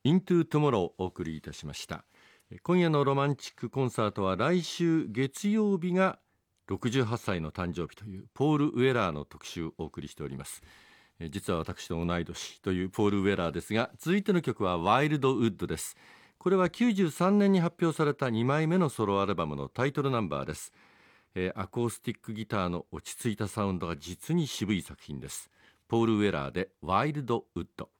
Into Tomorrow をお送りいたしました。今夜のロマンチックコンサートは来週月曜日が68歳の誕生日というポール・ウェラーの特集をお送りしております。実は私と同い年というポール・ウェラーですが、続いての曲はワイルドウッドです。これは93年に発表された2枚目のソロアルバムのタイトルナンバーです。アコースティックギターの落ち着いたサウンドが実に渋い作品です。ポール・ウェラーでワイルドウッド。